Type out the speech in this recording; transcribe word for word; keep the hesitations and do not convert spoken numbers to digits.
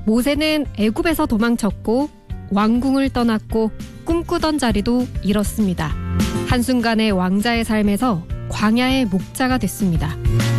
모세는 애굽에서 도망쳤고 왕궁을 떠났고 꿈꾸던 자리도 잃었습니다. 한순간에 왕자의 삶에서 광야의 목자가 됐습니다.